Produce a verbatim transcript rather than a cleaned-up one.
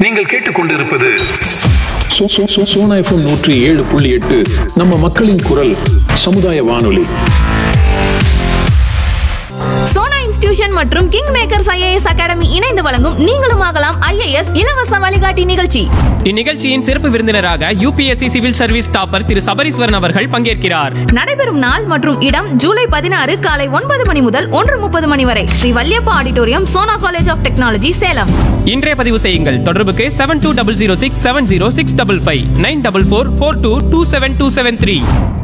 நீங்கள் கேட்டுக்கொண்டிருப்பது சோனா எஃப்எம் நூற்றி ஏழு புள்ளி எட்டு நம்ம மக்களின் குரல் சமுதாய வானொலி. சோனா இன்ஸ்டிடியூஷன் மற்றும் கிங் மேக்கர்ஸ் ஐஏஎஸ் அகாடமி இணைந்து வழங்கும் நீங்களும் ஆகலாம் ஐஏஎஸ் இலவச வழிகாட்டி நிகழ்ச்சி. இந்நிகழ்ச்சியின் சிறப்பு விருந்தினராக யூபிஎஸ்சி சிவில் சர்வீஸ் டாப்பர் திரு சபரீஸ்வரன் அவர்கள் பங்கேற்கிறார். நடைபெறும் நாள் மற்றும் இடம் ஜூலை பதினாறு காலை ஒன்பது மணி முதல் ஒன்று முப்பது மணி வரை Sri Valliappa auditorium, Sona college of technology, Salem. இன்றைய பதிவு செய்யுங்கள். தொடர்புக்கு seven two double zero six seven zero six double five nine double four four two two seven two seven three.